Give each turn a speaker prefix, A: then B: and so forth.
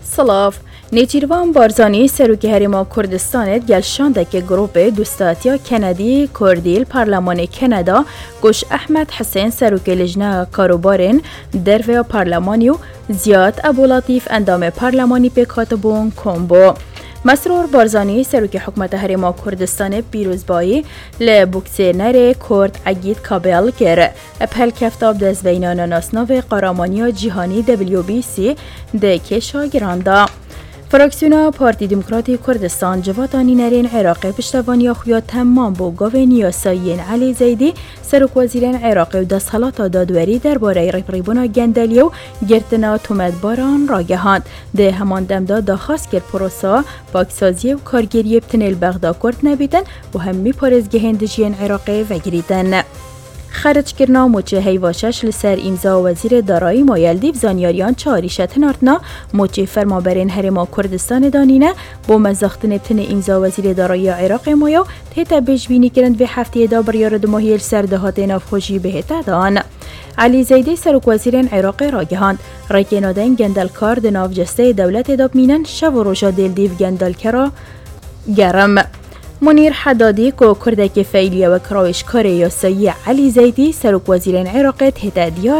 A: سلاف نیچیروان بارزانی سروکی هریما کردستانت گلشانده که گروپ دوستاتیا کندی کردیل پارلمان کانادا گوش احمد حسین سروکی لجنه کاروبارین دروی پارلمانیو زیاد ابولطیف اندام پارلمانی پیکاتبون کومبو مسرور بارزانی سروکی حکومت هریما کردستان پیروزبایی لبوکسینر کرد اگید کابل کرد اپل کفتاب دزوینان ناسناو قرامانی جهانی WBC دکی شاگراندا فراکسیونا پارتی دموکراتی کردستان جواتانی نرین عراق پشتوانی خویا تمام بو گاوین یاسایین علی زیدی سروک وزیرین عراق و دستخلات دادوری درباره ریبریبونا گندلیو گرتنا تومد باران راگهاند ده همان دمدا داخواست کرد پروسا پاکسازی و کارگیری بتنیل بغدا کرد نبیدن و همی پارزگه هندجین عراق و گریدن خرج کرنا موچه هیواشش لسر امضا وزیر دارایی مایلدیو زانیاریان چاریشت نارتنا موچه فرمانبرین هریما کردستان دانینه با مزاختن ابتن امضا وزیر دارایی عراق مایا تیتا بجبینی کرند و هفته دا بریار دماهی سردهات نافخوشی بهتا دان علی زیدی سروک وزیرین عراق راگهاند رکنادن گندلکار دناف جسته دولت دابمینن شو و روشا دیلدیو گندلکارا گرم منیر حدادی که کردک فعلیه و کراوش کار یاسایی علی زیدی سروک وزیرین عراق تهدیدیار